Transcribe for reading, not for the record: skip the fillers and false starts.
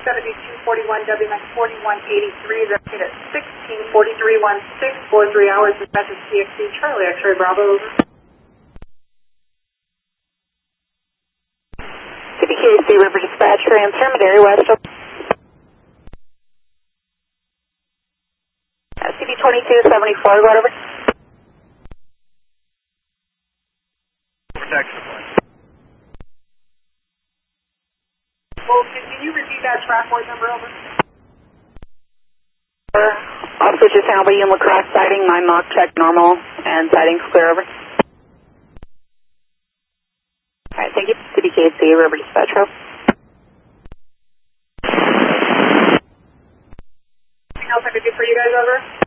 7241 W9 4183, that's at 164316 for 3 hours. This message CXC Charlie X-ray Bravo, over. CBKC River Dispatch for Intermediary West. CB2274, go over. Protection. Well, can you repeat that track point number, over? Officer Channel B in La Crosse sighting, my mock check normal, and sightings clear, over. Alright, thank you. CBKC River Dispatch, row. Anything else I could do for you guys, over?